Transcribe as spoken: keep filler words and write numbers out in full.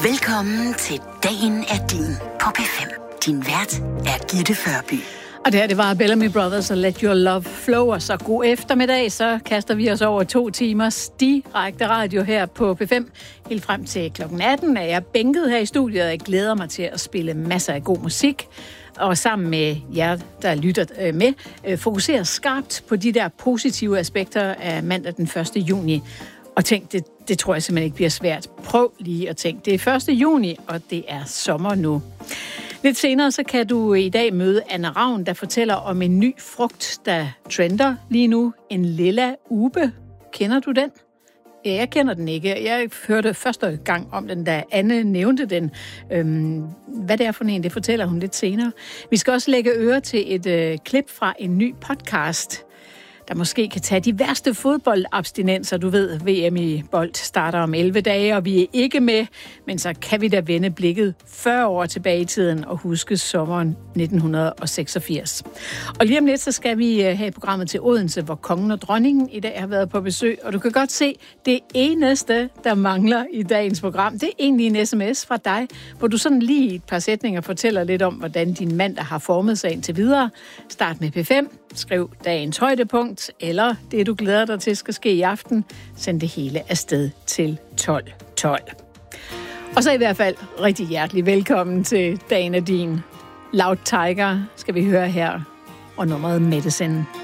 Velkommen til Dagen er din på P fem. Din vært er Gitte Førby. Og det her, det var Bellamy Brothers og Let Your Love Flow. Og så god eftermiddag, så kaster vi os over to timers direkte radio her på P fem. Helt frem til klokken atten er jeg bænket her i studiet, og jeg glæder mig til at spille masser af god musik. Og sammen med jer, der lytter med, fokuserer skarpt på de der positive aspekter af mandag den første juni. Og tænk, det, det tror jeg simpelthen ikke bliver svært. Prøv lige at tænke. Det er første juni, og det er sommer nu. Lidt senere så kan du i dag møde Anna Ravn, der fortæller om en ny frugt, der trender lige nu. En lilla ube. Kender du den? Ja, jeg kender den ikke. Jeg hørte første gang om den, da Anne nævnte den. Øhm, hvad det er for en, det fortæller hun lidt senere. Vi skal også lægge øre til et øh, klip fra en ny podcast, der måske kan tage de værste fodboldabstinenser. Du ved, V M i bold starter om elleve dage, og vi er ikke med, men så kan vi da vende blikket fyrre år tilbage i tiden og huske sommeren nitten seksogfirs. Og lige om lidt, så skal vi have programmet til Odense, hvor kongen og dronningen i dag har været på besøg, og du kan godt se, det eneste, der mangler i dagens program, det er egentlig en sms fra dig, hvor du sådan lige i et par sætninger fortæller lidt om, hvordan din mandag har formet sig indtil videre. Start med P fem, skriv dagens højdepunkt, eller det, du glæder dig til, skal ske i aften. Send det hele afsted til tolv tolv. Og så i hvert fald rigtig hjertelig velkommen til Dagen er din. Loud Tiger skal vi høre her, og nummeret Medicine.